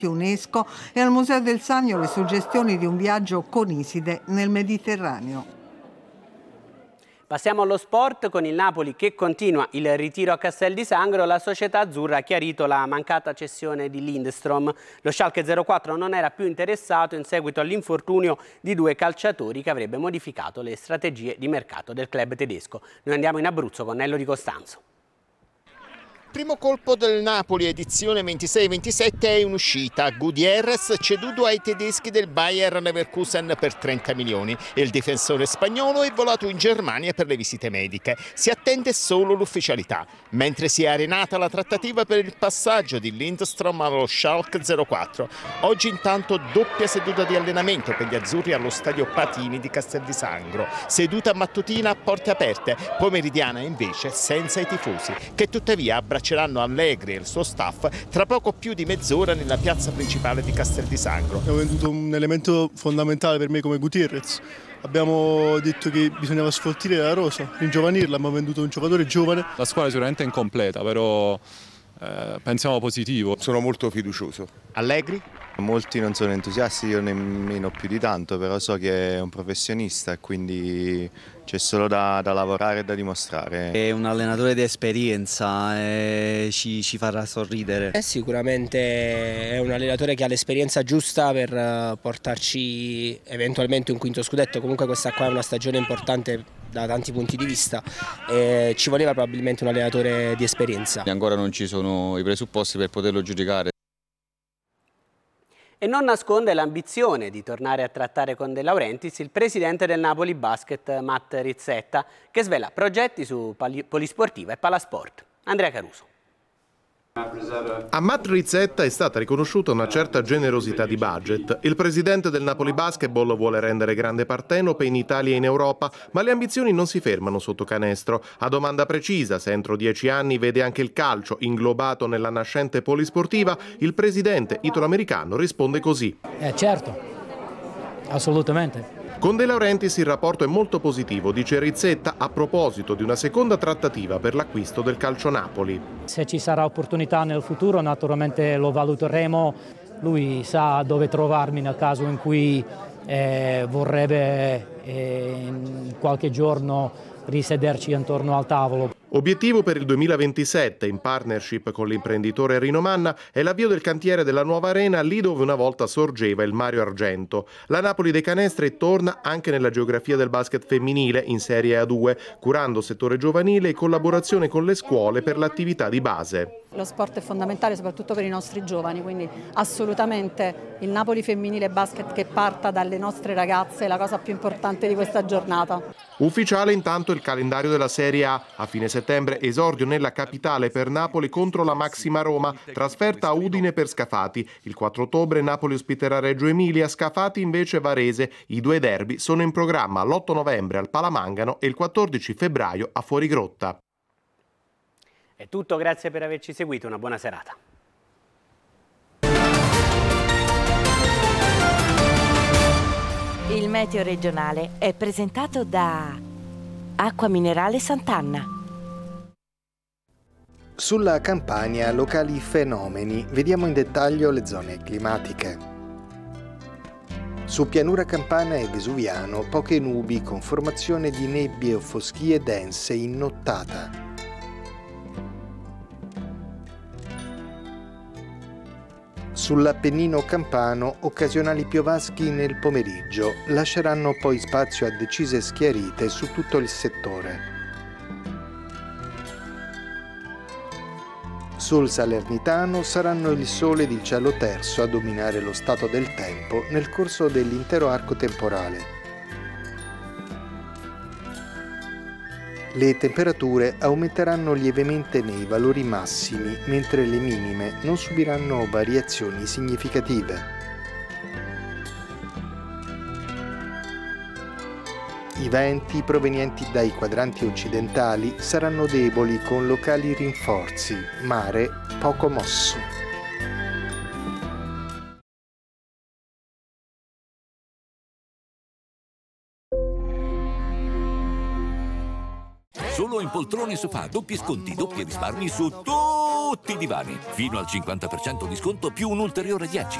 UNESCO e al Museo del Sannio le suggestioni di un viaggio con Iside nel Mediterraneo. Passiamo allo sport con il Napoli che continua il ritiro a Castel di Sangro. La società azzurra ha chiarito la mancata cessione di Lindstrom. Lo Schalke 04 non era più interessato in seguito all'infortunio di 2 calciatori che avrebbe modificato le strategie di mercato del club tedesco. Noi andiamo in Abruzzo con Nello Di Costanzo. Primo colpo del Napoli, edizione 26-27, è in uscita. Gutiérrez ceduto ai tedeschi del Bayer Leverkusen per 30 milioni. Il difensore spagnolo è volato in Germania per le visite mediche. Si attende solo l'ufficialità, mentre si è arenata la trattativa per il passaggio di Lindstrom allo Schalke 04. Oggi intanto doppia seduta di allenamento per gli azzurri allo stadio Patini di Castel di Sangro. Seduta mattutina a porte aperte, pomeridiana invece senza i tifosi, che tuttavia abbracceranno Allegri e il suo staff tra poco più di mezz'ora nella piazza principale di Castel di Sangro. Abbiamo venduto un elemento fondamentale per me come Gutiérrez. Abbiamo detto che bisognava sfoltire la rosa, ringiovanirla, abbiamo venduto un giocatore giovane. La squadra sicuramente è incompleta, però pensiamo positivo. Sono molto fiducioso. Allegri? Molti non sono entusiasti, io nemmeno più di tanto, però so che è un professionista e quindi c'è solo da lavorare e da dimostrare. È un allenatore di esperienza e ci farà sorridere. Sicuramente è un allenatore che ha l'esperienza giusta per portarci eventualmente un quinto scudetto. Comunque questa qua è una stagione importante da tanti punti di vista e ci voleva probabilmente un allenatore di esperienza. Ancora non ci sono i presupposti per poterlo giudicare. E non nasconde l'ambizione di tornare a trattare con De Laurentiis il presidente del Napoli Basket, Matt Rizzetta, che svela progetti su polisportiva e palasport. Andrea Caruso. A Matt Rizzetta è stata riconosciuta una certa generosità di budget. Il presidente del Napoli Basketball vuole rendere grande Partenope in Italia e in Europa, ma le ambizioni non si fermano sotto canestro. A domanda precisa se entro 10 anni vede anche il calcio inglobato nella nascente polisportiva, il presidente italoamericano risponde così. Certo, assolutamente. Con De Laurentiis il rapporto è molto positivo, dice Rizzetta a proposito di una seconda trattativa per l'acquisto del Calcio Napoli. Se ci sarà opportunità nel futuro naturalmente lo valuteremo, lui sa dove trovarmi nel caso in cui vorrebbe in qualche giorno risederci intorno al tavolo. Obiettivo per il 2027, in partnership con l'imprenditore Rino Manna, è l'avvio del cantiere della nuova arena lì dove una volta sorgeva il Mario Argento. La Napoli dei Canestri torna anche nella geografia del basket femminile in Serie A2, curando settore giovanile e collaborazione con le scuole per l'attività di base. Lo sport è fondamentale soprattutto per i nostri giovani, quindi assolutamente il Napoli femminile basket che parta dalle nostre ragazze è la cosa più importante di questa giornata. Ufficiale intanto il calendario della Serie A. A fine settembre esordio nella capitale per Napoli contro la Maxima Roma, trasferta a Udine per Scafati. Il 4 ottobre Napoli ospiterà Reggio Emilia, Scafati invece Varese. I 2 derby sono in programma l'8 novembre al Palamangano e il 14 febbraio a Fuorigrotta. È tutto, grazie per averci seguito, una buona serata. Il meteo regionale è presentato da Acqua Minerale Sant'Anna. Sulla Campania, locali fenomeni. Vediamo in dettaglio le zone climatiche. Su pianura campana e vesuviano, poche nubi con formazione di nebbie o foschie dense in nottata. Sull'Appennino campano, occasionali piovaschi nel pomeriggio, lasceranno poi spazio a decise schiarite su tutto il settore. Sul Salernitano saranno il sole ed il cielo terzo a dominare lo stato del tempo nel corso dell'intero arco temporale. Le temperature aumenteranno lievemente nei valori massimi, mentre le minime non subiranno variazioni significative. I venti provenienti dai quadranti occidentali saranno deboli con locali rinforzi, mare poco mosso. Solo in poltrone sofà, doppi sconti, doppi risparmi su tutto tutti i divani. Fino al 50% di sconto più un ulteriore 10.